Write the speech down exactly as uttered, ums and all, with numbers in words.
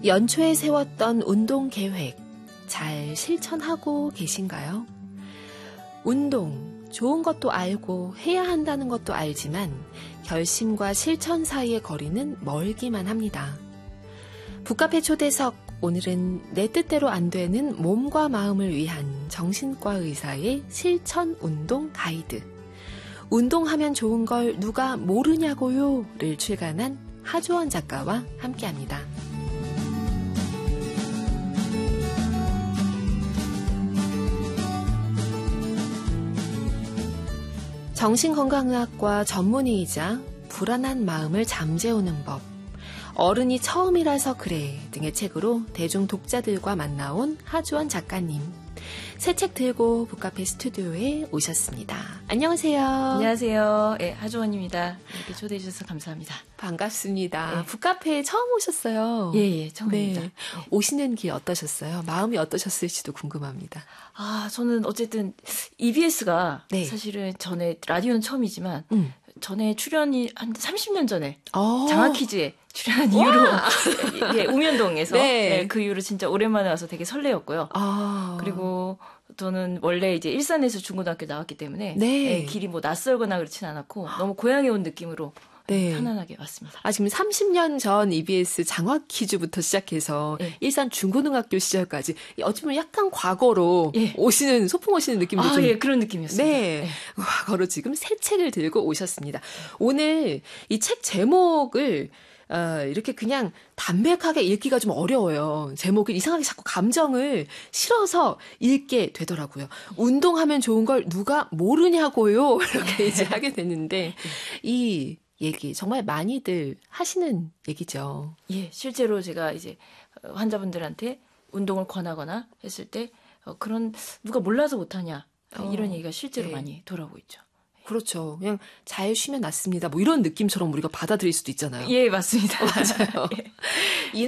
연초에 세웠던 운동 계획 잘 실천하고 계신가요? 운동, 좋은 것도 알고 해야 한다는 것도 알지만 결심과 실천 사이의 거리는 멀기만 합니다. 북카페 초대석, 오늘은 내 뜻대로 안 되는 몸과 마음을 위한 정신과 의사의 실천 운동 가이드. 운동하면 좋은 걸 누가 모르냐고요를 출간한 하주원 작가와 함께합니다. 정신건강의학과 전문의이자 불안한 마음을 잠재우는 법, 어른이 처음이라서 그래 등의 책으로 대중 독자들과 만나온 하주원 작가님. 새 책 들고 북카페 스튜디오에 오셨습니다. 안녕하세요. 안녕하세요. 네, 하주원입니다. 이렇게 초대해 주셔서 감사합니다. 반갑습니다. 네. 북카페에 처음 오셨어요. 예, 예, 처음입니다. 네. 네. 오시는 길 어떠셨어요? 마음이 어떠셨을지도 궁금합니다. 아, 저는 어쨌든 이비에스가 네. 사실은 전에 라디오는 처음이지만 음. 전에 출연이 한 삼십 년 전에 어. 장학퀴즈에 출연한 이후로 예, 우면동에서 네. 네, 그 이후로 진짜 오랜만에 와서 되게 설레었고요. 아. 그리고 저는 원래 이제 일산에서 중고등학교 나왔기 때문에 네. 예, 길이 뭐 낯설거나 그렇진 않았고 너무 고향에 온 느낌으로 네. 편안하게 왔습니다. 아, 지금 삼십 년 전 이비에스 장학 퀴즈부터 시작해서 네. 일산 중고등학교 시절까지 어찌보면 약간 과거로 예. 오시는, 소풍 오시는 느낌도 아, 좀. 예, 그런 느낌이었습니다. 네. 네. 과거로 지금 새 책을 들고 오셨습니다. 오늘 이 책 제목을 어, 이렇게 그냥 담백하게 읽기가 좀 어려워요. 제목을 이상하게 자꾸 감정을 실어서 읽게 되더라고요. 운동하면 좋은 걸 누가 모르냐고요. 이렇게 이제 하게 됐는데 이 얘기 정말 많이들 하시는 얘기죠. 예, 실제로 제가 이제 환자분들한테 운동을 권하거나 했을 때 어, 그런 누가 몰라서 못하냐 어, 이런 얘기가 실제로 네. 많이 돌아오고 있죠. 그렇죠. 그냥 잘 쉬면 낫습니다. 뭐 이런 느낌처럼 우리가 받아들일 수도 있잖아요. 예, 맞습니다. 맞아요. 예. 이